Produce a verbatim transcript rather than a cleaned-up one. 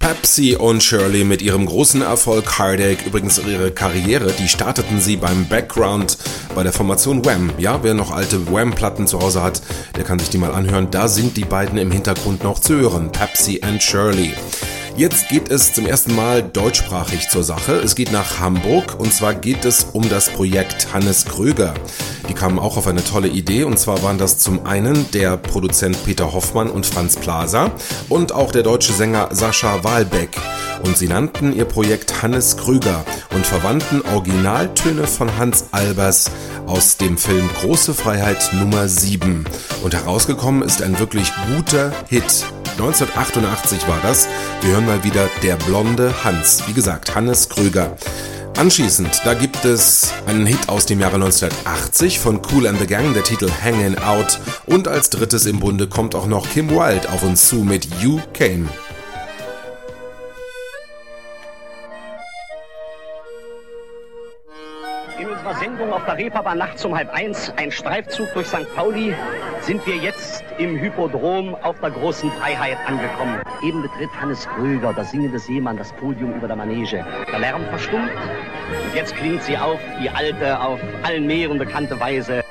Pepsi und Shirley mit ihrem großen Erfolg Heartache, übrigens ihre Karriere, die starteten sie beim Background bei der Formation Wham. Ja, wer noch alte Wham-Platten zu Hause hat, der kann sich die mal anhören. Da sind die beiden im Hintergrund noch zu hören, Pepsi and Shirley. Jetzt geht es zum ersten Mal deutschsprachig zur Sache. Es geht nach Hamburg und zwar geht es um das Projekt Hannes Kröger. Die kamen auch auf eine tolle Idee und zwar waren das zum einen der Produzent Peter Hoffmann und Franz Plaza und auch der deutsche Sänger Sascha Wahlbeck. Und sie nannten ihr Projekt Hannes Kröger und verwandten Originaltöne von Hans Albers aus dem Film Große Freiheit Nummer sieben. Und herausgekommen ist ein wirklich guter Hit. neunzehnhundertachtundachtzig war das. Wir hören mal wieder Der blonde Hans. Wie gesagt, Hannes Kröger. Anschließend, da gibt es einen Hit aus dem Jahre neunzehnhundertachtzig von Kool and the Gang, der Titel Hangin' Out. Und als drittes im Bunde kommt auch noch Kim Wilde auf uns zu mit You Came. In unserer Sendung auf der Reeperbahn nachts um halb eins, ein Streifzug durch Sankt Pauli, sind wir jetzt im Hippodrom auf der großen Freiheit angekommen. Eben betritt Hannes Kröger, der singende Seemann, das Podium über der Manege. Der Lärm verstummt und jetzt klingt sie auf, die alte, auf allen Meeren bekannte Weise.